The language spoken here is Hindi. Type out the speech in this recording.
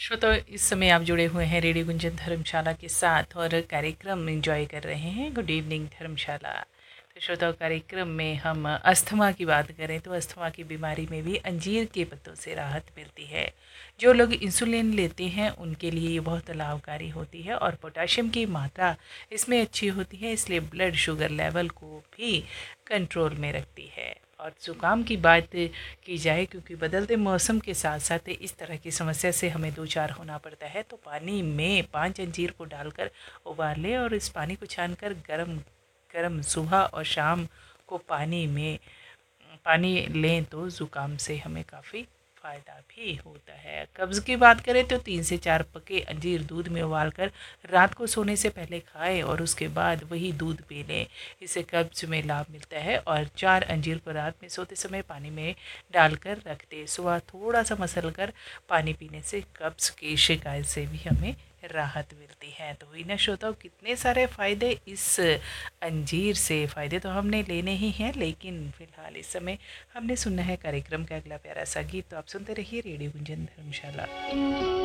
श्रोता, इस समय आप जुड़े हुए हैं रेडियो गुंजन धर्मशाला के साथ और कार्यक्रम एंजॉय कर रहे हैं गुड इवनिंग धर्मशाला। तो श्रोता, कार्यक्रम में हम अस्थमा की बात करें तो अस्थमा की बीमारी में भी अंजीर के पत्तों से राहत मिलती है। जो लोग इंसुलिन लेते हैं उनके लिए ये बहुत लाभकारी होती है और पोटाशियम की मात्रा इसमें अच्छी होती है, इसलिए ब्लड शुगर लेवल को भी कंट्रोल में रखती है। और ज़ुकाम की बात की जाए, क्योंकि बदलते मौसम के साथ साथ इस तरह की समस्या से हमें दो चार होना पड़ता है, तो पानी में 5 अंजीर को डालकर उबाल लें और इस पानी को छानकर गरम गरम सुबह और शाम को पानी लें तो ज़ुकाम से हमें काफ़ी फ़ायदा भी होता है। कब्ज़ की बात करें तो 3 से 4 पके अंजीर दूध में उबालकर रात को सोने से पहले खाएं और उसके बाद वही दूध पी लें। इससे कब्ज़ में लाभ मिलता है। और 4 अंजीर को रात में सोते समय पानी में डालकर रख दें। सुबह थोड़ा सा मसल कर पानी पीने से कब्ज़ की शिकायत से भी हमें राहत मिलती है। तो हुई ना श्रोताओ, कितने सारे फ़ायदे इस अंजीर से। फ़ायदे तो हमने लेने ही हैं, लेकिन फ़िलहाल इस समय हमने सुनना है कार्यक्रम का अगला प्यारा सा गीत। तो आप सुनते रहिए रेडियो गुंजन धर्मशाला।